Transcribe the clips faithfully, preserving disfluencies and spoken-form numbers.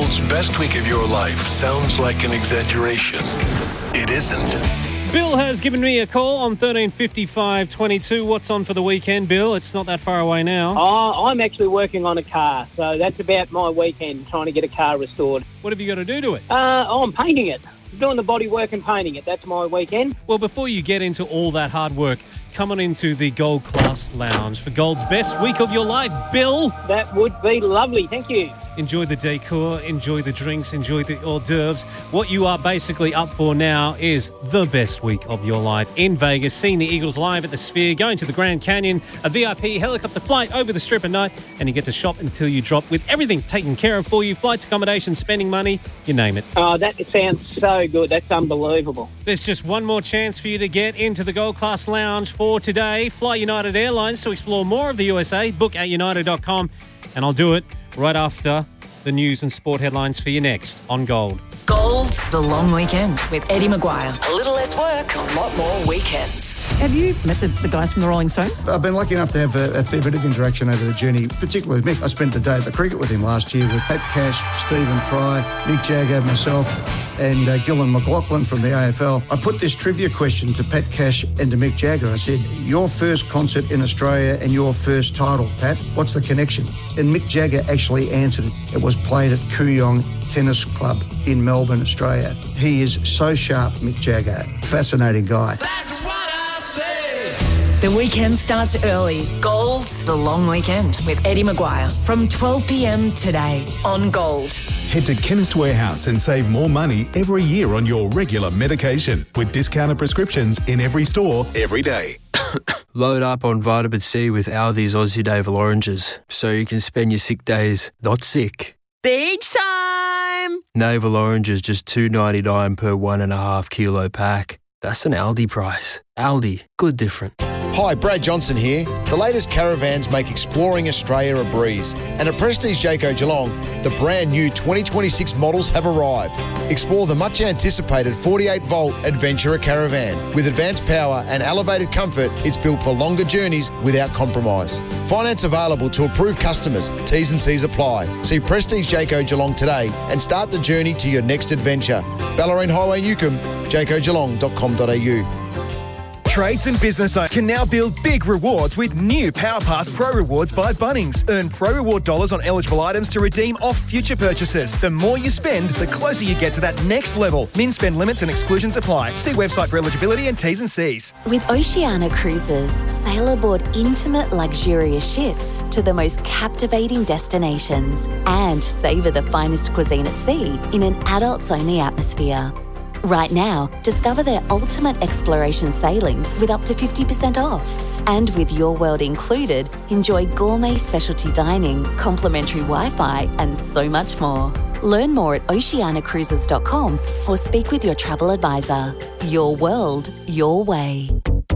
Gold's best week of your life sounds like an exaggeration. It isn't. Bill has given me a call on thirteen fifty-five twenty-two. What's on for the weekend, Bill? It's not that far away now. Oh, I'm actually working on a car, so that's about my weekend, trying to get a car restored. What have you got to do to it? Uh, oh, I'm painting it. Doing the body work and painting it. That's my weekend. Well, before you get into all that hard work, come on into the Gold Class Lounge for Gold's best week of your life, Bill. That would be lovely. Thank you. Enjoy the decor, enjoy the drinks, enjoy the hors d'oeuvres. What you are basically up for now is the best week of your life in Vegas, seeing the Eagles live at the Sphere, going to the Grand Canyon, a V I P helicopter flight over the Strip at night, and you get to shop until you drop with everything taken care of for you, flights, accommodation, spending money, you name it. Oh, that sounds so good. That's unbelievable. There's just one more chance for you to get into the Gold Class Lounge for today. Fly United Airlines to explore more of the U S A. Book at united dot com, and I'll do it right after the news and sport headlines for you next on Gold. Gold's The Long Weekend with Eddie Maguire. A little less work, a lot more weekends. Have you met the, the guys from the Rolling Stones? I've been lucky enough to have a, a fair bit of interaction over the journey, particularly with Mick. I spent the day at the cricket with him last year with Pat Cash, Stephen Fry, Mick Jagger, myself, and uh, Gillan McLaughlin from the A F L. I put this trivia question to Pat Cash and to Mick Jagger. I said, your first concert in Australia and your first title, Pat, what's the connection? And Mick Jagger actually answered it. It was played at Kooyong Tennis Club in Melbourne, Australia. He is so sharp, Mick Jagger. Fascinating guy. That's what I say. The weekend starts early. Gold's The Long Weekend with Eddie Maguire from twelve p.m. today on Gold. Head to Chemist Warehouse and save more money every year on your regular medication with discounted prescriptions in every store every day. Load up on vitamin C with Aldi's Aussie Navel oranges so you can spend your sick days not sick. Beach time! Navel oranges just two dollars ninety-nine per one and a half kilo pack. That's an Aldi price. Aldi, good different. Hi, Brad Johnson here. The latest caravans make exploring Australia a breeze. And at Prestige Jayco Geelong, the brand new twenty twenty-six models have arrived. Explore the much anticipated forty-eight volt Adventurer Caravan. With advanced power and elevated comfort, it's built for longer journeys without compromise. Finance available to approved customers. T's and C's apply. See Prestige Jayco Geelong today and start the journey to your next adventure. Ballerine Highway, Newcomb, jayco geelong dot com dot a u. Trades and business owners can now build big rewards with new PowerPass Pro Rewards by Bunnings. Earn Pro Reward dollars on eligible items to redeem off future purchases. The more you spend, the closer you get to that next level. Min spend limits and exclusions apply. See website for eligibility and T's and C's. With Oceania Cruises, sail aboard intimate, luxurious ships to the most captivating destinations and savour the finest cuisine at sea in an adults-only atmosphere. Right now, discover their ultimate exploration sailings with up to fifty percent off. And with Your World included, enjoy gourmet specialty dining, complimentary Wi-Fi, and so much more. Learn more at oceania cruises dot com or speak with your travel advisor. Your world, your way.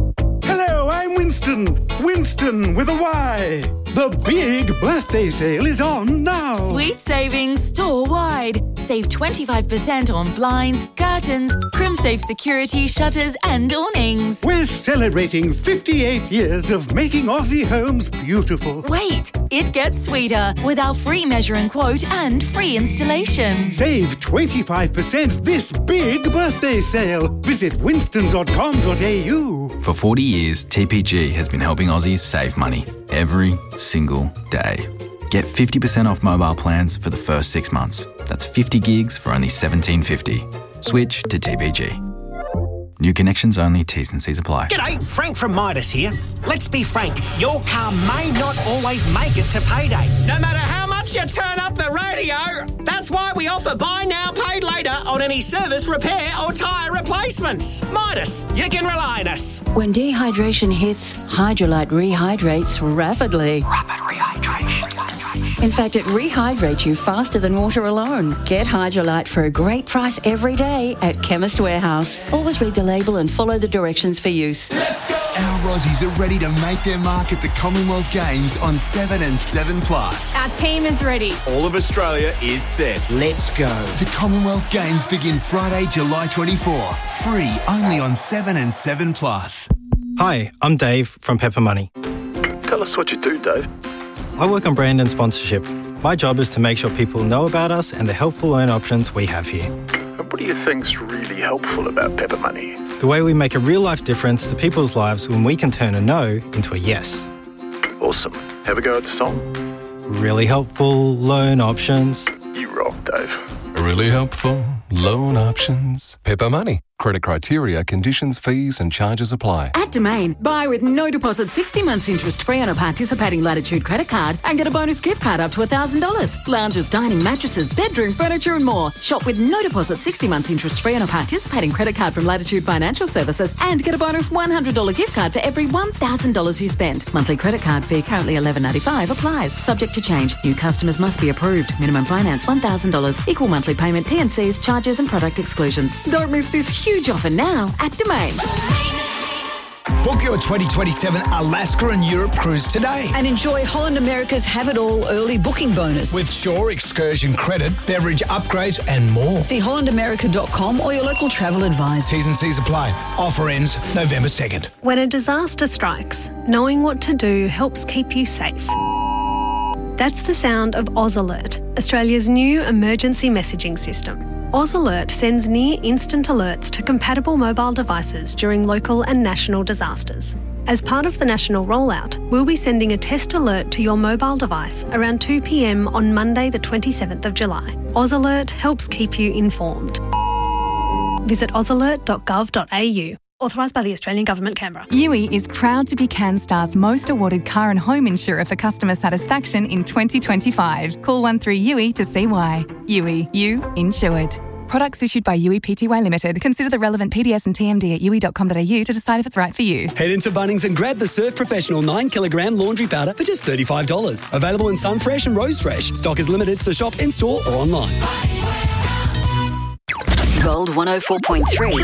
Hello, I'm Winston. Winston with a Y. The big birthday sale is on now. Sweet savings store-wide. Save twenty-five percent on blinds, curtains, CrimSafe security, shutters and awnings. We're celebrating fifty-eight years of making Aussie homes beautiful. Wait, it gets sweeter with our free measure and quote and free installation. Save twenty-five percent this big birthday sale. Visit winston dot com dot a u. For forty years, T P G has been helping Aussies save money every single day. Get fifty percent off mobile plans for the first six months. That's fifty gigs for only seventeen fifty. Switch to T P G. New connections only, T's and C's apply. G'day, Frank from Midas here. Let's be frank, your car may not always make it to payday. No matter how much you turn up the radio. That's why we offer buy now, pay later on any service, repair or tyre replacements. Midas, you can rely on us. When dehydration hits, Hydrolite rehydrates rapidly. Rapid rehydration. In fact, it rehydrates you faster than water alone. Get Hydrolite for a great price every day at Chemist Warehouse. Always read the label and follow the directions for use. Let's go! Our Aussies are ready to make their mark at the Commonwealth Games on seven and seven plus. Our team is ready. All of Australia is set. Let's go. The Commonwealth Games begin Friday, July twenty-fourth. Free only on seven and seven plus. Hi, I'm Dave from Pepper Money. Tell us what you do, Dave. I work on brand and sponsorship. My job is to make sure people know about us and the helpful loan options we have here. And what do you think's really helpful about Pepper Money? The way we make a real-life difference to people's lives when we can turn a no into a yes. Awesome. Have a go at the song. Really helpful loan options. You rock, Dave. Really helpful loan options. Pepper Money. Credit criteria, conditions, fees and charges apply. At Domain, buy with no deposit sixty months interest free on a participating Latitude credit card and get a bonus gift card up to one thousand dollars. Lounges, dining, mattresses, bedroom, furniture and more. Shop with no deposit sixty months interest free on a participating credit card from Latitude Financial Services and get a bonus one hundred dollars gift card for every one thousand dollars you spend. Monthly credit card fee currently eleven ninety-five applies. Subject to change. New customers must be approved. Minimum finance one thousand dollars. Equal monthly payment, T and Cs, charges and product exclusions. Don't miss this huge offer now at Domain. Book your twenty twenty-seven Alaska and Europe cruise today. And enjoy Holland America's Have It All early booking bonus. With Shore excursion credit, beverage upgrades and more. See holland america dot com or your local travel advisor. T's and C's apply. Offer ends November second. When a disaster strikes, knowing what to do helps keep you safe. That's the sound of Oz Alert, Australia's new emergency messaging system. Oz Alert sends near-instant alerts to compatible mobile devices during local and national disasters. As part of the national rollout, we'll be sending a test alert to your mobile device around two p.m. on Monday the twenty-seventh of July. Oz Alert helps keep you informed. Visit oz alert dot gov dot a u. Authorised by the Australian Government, Canberra. U I is proud to be CanStar's most awarded car and home insurer for customer satisfaction in twenty twenty-five. Call one three U I to see why. U I, you insured. Products issued by U I Pty Limited. Consider the relevant P D S and T M D at u i dot com dot a u to decide if it's right for you. Head into Bunnings and grab the Surf Professional nine kilogram laundry powder for just thirty-five dollars. Available in Sunfresh and Rose Fresh. Stock is limited, so shop in-store or online. Gold one oh four point three.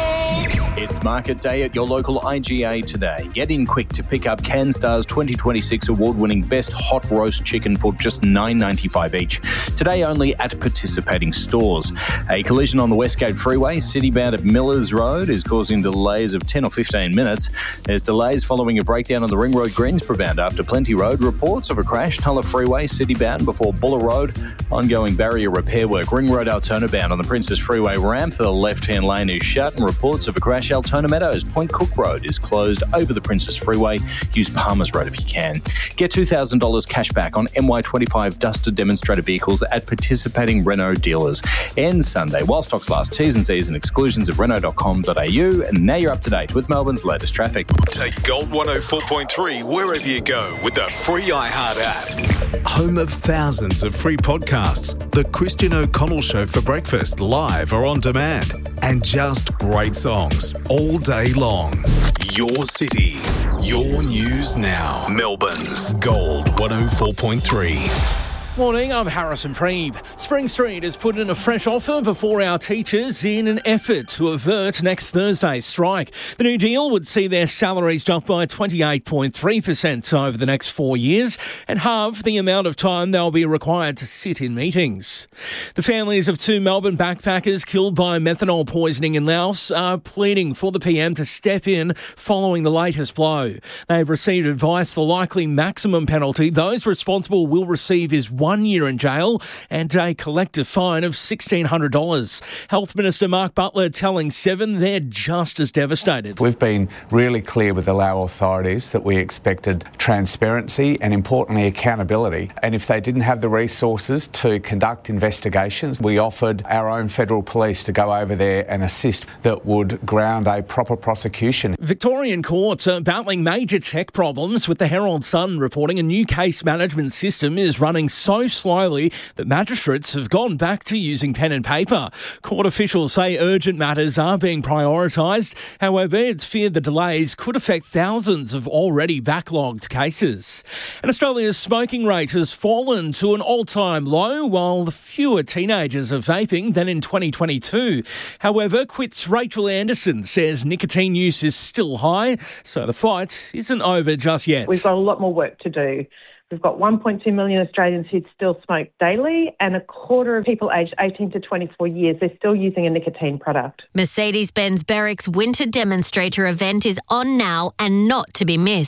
It's market day at your local I G A today. Get in quick to pick up CanStar's twenty twenty-six award-winning Best Hot Roast Chicken for just nine ninety-five each. Today only at participating stores. A collision on the Westgate Freeway, city-bound at Millers Road, is causing delays of ten or fifteen minutes. There's delays following a breakdown on the Ring Road Greensboro bound after Plenty Road. Reports of a crash, Tulla Freeway, city-bound before Buller Road. Ongoing barrier repair work. Ring Road Altona bound on the Princess Freeway ramp. The left-hand lane is shut, and reports of a crash Altona Meadows. Point Cook Road is closed over the Princess Freeway. Use Palmer's Road if you can. Get two thousand dollars cash back on M Y twenty-five Duster demonstrator vehicles at participating Renault dealers. Ends Sunday while stocks last. T's and C's and exclusions at renault dot com dot a u. And now you're up to date with Melbourne's latest traffic. Take Gold one oh four point three wherever you go with the free iHeart app. Home of thousands of free podcasts. The Christian O'Connell Show for breakfast, live or on demand. And just great songs all day long. Your city, your news now. Melbourne's Gold one oh four point three. Morning, I'm Harrison Preeb. Spring Street has put in a fresh offer before our teachers in an effort to avert next Thursday's strike. The new deal would see their salaries drop by twenty-eight point three percent over the next four years and halve the amount of time they'll be required to sit in meetings. The families of two Melbourne backpackers killed by methanol poisoning in Laos are pleading for the P M to step in following the latest blow. They've received advice the likely maximum penalty those responsible will receive is one year in jail and a collective fine of sixteen hundred dollars. Health Minister Mark Butler telling Seven they're just as devastated. We've been really clear with the Lao authorities that we expected transparency and, importantly, accountability. And if they didn't have the resources to conduct investigations, we offered our own federal police to go over there and assist that would ground a proper prosecution. Victorian courts are battling major tech problems, with the Herald Sun reporting a new case management system is running so so slowly that magistrates have gone back to using pen and paper. Court officials say urgent matters are being prioritised. However, it's feared the delays could affect thousands of already backlogged cases. And Australia's smoking rate has fallen to an all-time low, while fewer teenagers are vaping than in twenty twenty-two. However, Quit's Rachel Anderson says nicotine use is still high, so the fight isn't over just yet. We've got a lot more work to do. We've got one point two million Australians who still smoke daily, and a quarter of people aged eighteen to twenty-four years, they're still using a nicotine product. Mercedes-Benz Berwick's winter demonstrator event is on now and not to be missed.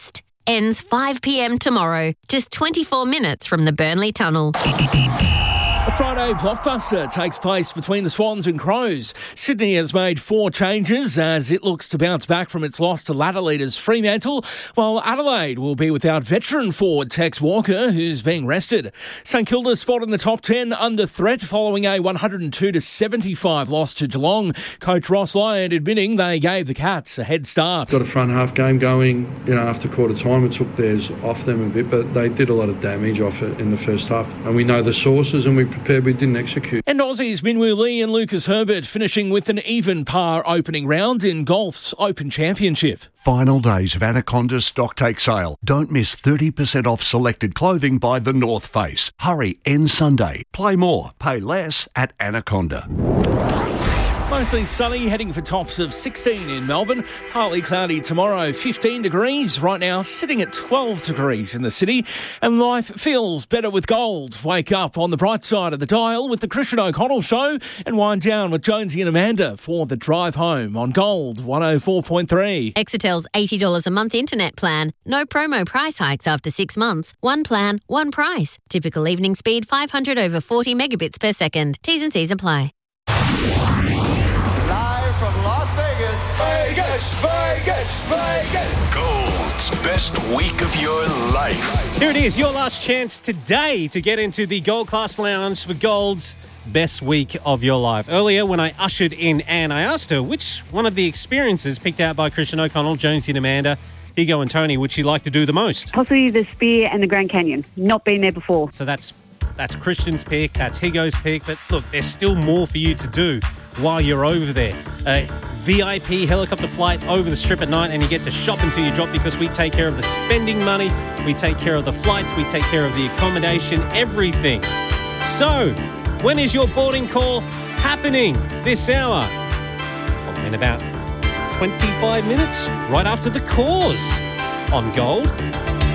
ends five p.m. tomorrow, just twenty-four minutes from the Burnley Tunnel. A Friday blockbuster takes place between the Swans and Crows. Sydney has made four changes as it looks to bounce back from its loss to ladder leaders Fremantle, while Adelaide will be without veteran forward Tex Walker, who's being rested. St Kilda spot in the top ten under threat following a one hundred two to seventy-five loss to Geelong. Coach Ross Lyon admitting they gave the Cats a head start. Got a front half game going, you know, after quarter time. It took theirs off them a bit, but they did a lot of damage off it in the first half. And we know the sources and we prepared, we didn't execute. And Aussies Minwoo Lee and Lucas Herbert finishing with an even par opening round in golf's Open Championship. Final days of Anaconda's stocktake sale. Don't miss thirty percent off selected clothing by The North Face. Hurry, end Sunday. Play more, pay less at Anaconda. Mostly sunny, heading for tops of sixteen in Melbourne. Partly cloudy tomorrow, fifteen degrees. Right now, sitting at twelve degrees in the city. And life feels better with gold. Wake up on the bright side of the dial with the Christian O'Connell Show and wind down with Jonesy and Amanda for the drive home on Gold one oh four point three. Exetel's eighty dollars a month internet plan. No promo price hikes after six months. One plan, one price. Typical evening speed five hundred over forty megabits per second. T's and C's apply. From Las Vegas. Vegas, Vegas, Vegas. Gold's best week of your life. Here it is, your last chance today to get into the Gold Class Lounge for Gold's best week of your life. Earlier, when I ushered in Anne, I asked her which one of the experiences picked out by Christian O'Connell, Jonesy and Amanda, Higo and Tony would she like to do the most? Possibly the Spear and the Grand Canyon. Not been there before. So that's that's Christian's pick, that's Higo's pick, but look, there's still more for you to do while you're over there. A V I P helicopter flight over the strip at night, and you get to shop until you drop because we take care of the spending money, we take care of the flights, we take care of the accommodation, everything. So, when is your boarding call happening this hour? Well, in about twenty-five minutes, right after the cause on Gold